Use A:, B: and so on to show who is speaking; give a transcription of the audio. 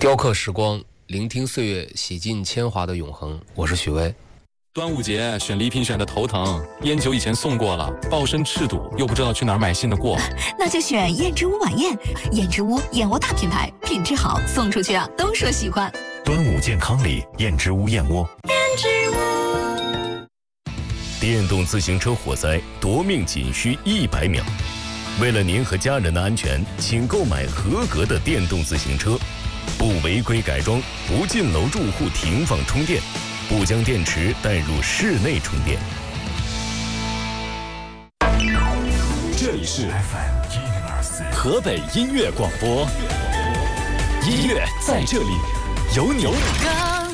A: 雕刻时光，聆听岁月，洗尽铅华的永恒。我是许巍。
B: 端午节选礼品选的头疼，烟酒以前送过了，抱身赤赌，又不知道去哪儿买新的过。
C: 那就选燕之屋晚宴，燕之屋燕窝大品牌，品质好，送出去啊都说喜欢。
D: 端午健康礼，燕之屋燕窝。
C: 燕之屋。
D: 电动自行车火灾夺命仅需100秒。为了您和家人的安全，请购买合格的电动自行车，不违规改装，不进楼住户停放充电，不将电池带入室内充电。
E: 这里是 FM 104河北音乐广播，音乐在这里有你。